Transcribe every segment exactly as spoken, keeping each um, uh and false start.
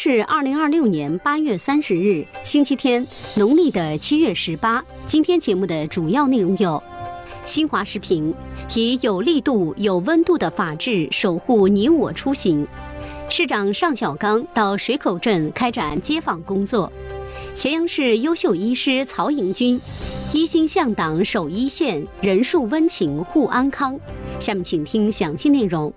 是二零二六年八月三十日，星期天，农历的七月十八。今天节目的主要内容有：新华时评以有力度、有温度的法治守护你我出行；市长尚小刚到水口镇开展街访工作；咸阳市优秀医师曹颖军一心向党守一线，人树温情护安康。下面请听详细内容。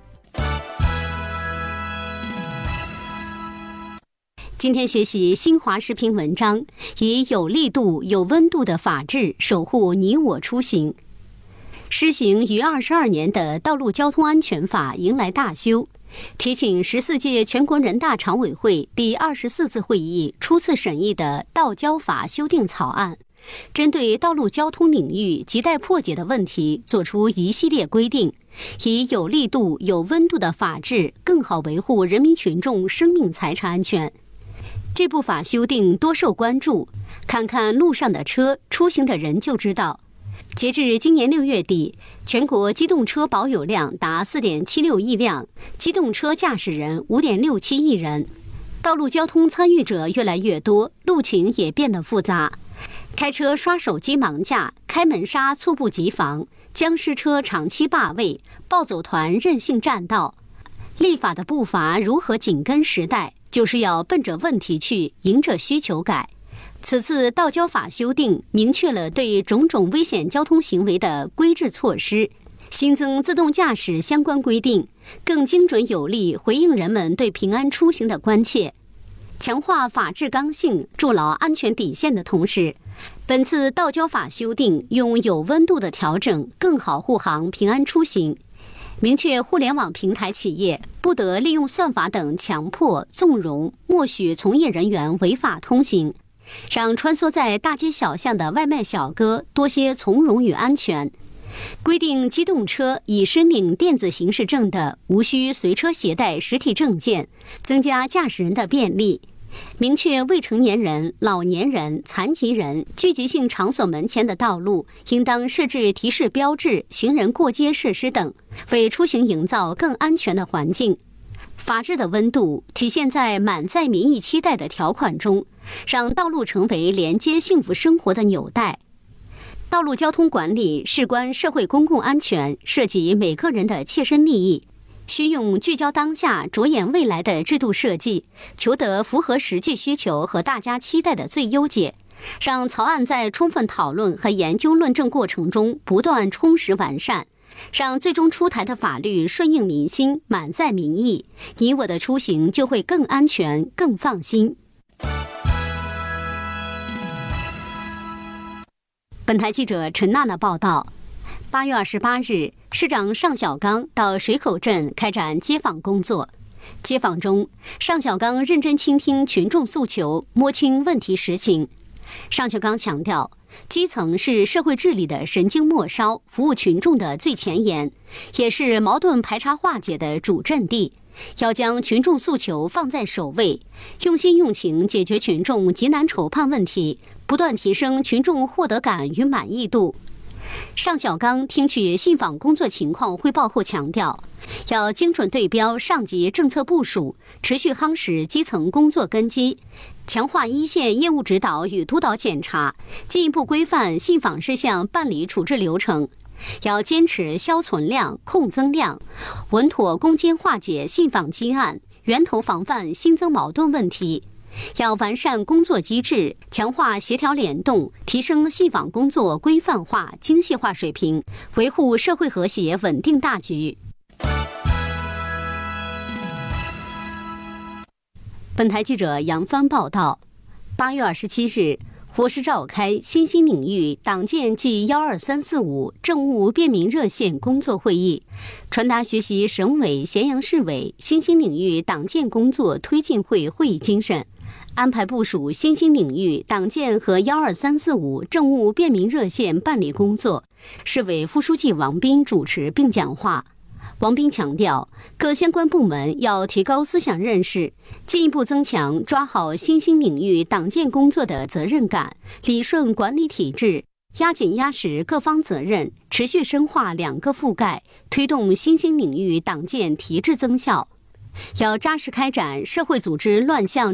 今天学习新华时评文章，以有力度、有温度的法治守护你我出行。施行逾二十二年的《道路交通安全法》迎来大修，提请十四届全国人大常委会第二十四次会议初次审议的《道交法》修订草案，针对道路交通领域亟待破解的问题作出一系列规定，以有力度、有温度的法治更好维护人民群众生命财产安全。这部法修订多受关注，看看路上的车、出行的人就知道。截至今年六月底，全国机动车保有量达 四点七六亿辆，机动车驾驶人 五点六七亿人。道路交通参与者越来越多，路情也变得复杂。开车刷手机盲驾，开门刹猝不及防，僵尸车长期霸位，暴走团任性占道。立法的步伐如何紧跟时代，就是要奔着问题去，迎着需求改。此次道交法修订明确了对种种危险交通行为的规制措施，新增自动驾驶相关规定，更精准有力回应人们对平安出行的关切。强化法治刚性、筑牢安全底线的同时，本次道交法修订用有温度的调整，更好护航平安出行。明确互联网平台企业不得利用算法等强迫、纵容、默许从业人员违法通行，让穿梭在大街小巷的外卖小哥多些从容与安全。规定机动车已申领电子行驶证的，无需随车携带实体证件，增加驾驶人的便利。明确未成年人、老年人、残疾人聚集性场所门前的道路应当设置提示标志、行人过街设施等，为出行营造更安全的环境。法治的温度体现在满载民意期待的条款中，让道路成为连接幸福生活的纽带。道路交通管理事关社会公共安全，涉及每个人的切身利益，需用聚焦当下、着眼未来的制度设计，求得符合实际需求和大家期待的最优解，让草案在充分讨论和研究论证过程中不断充实完善，让最终出台的法律顺应民心、满载民意，你我的出行就会更安全、更放心。本台记者陈娜娜报道，八月二十八日，市长尚小刚到水口镇开展街访工作。街访中，尚小刚认真倾听群众诉求，摸清问题实情。尚小刚强调，基层是社会治理的神经末梢，服务群众的最前沿，也是矛盾排查化解的主阵地。要将群众诉求放在首位，用心用情解决群众急难愁盼问题，不断提升群众获得感与满意度。尚小刚听取信访工作情况汇报后强调，要精准对标上级政策部署，持续夯实基层工作根基，强化一线业务指导与督导检查，进一步规范信访事项办理处置流程。要坚持消存量、控增量，稳妥攻坚化解信访积案，源头防范新增矛盾问题。要完善工作机制，强化协调联动，提升信访工作规范化、精细化水平，维护社会和谐稳定大局。本台记者杨帆报道，八月二十七日，国师召开新兴领域党建暨幺二三四五政务便民热线工作会议，传达学习省委、咸阳市委新兴领域党建工作推进会会议精神，安排部署新兴领域党建和幺二三四五政务便民热线办理工作。市委副书记王斌主持并讲话。王斌强调，各相关部门要提高思想认识，进一步增强抓好新兴领域党建工作的责任感，理顺管理体制，压紧压实各方责任，持续深化两个覆盖，推动新兴领域党建提质增效。要扎实开展社会组织乱象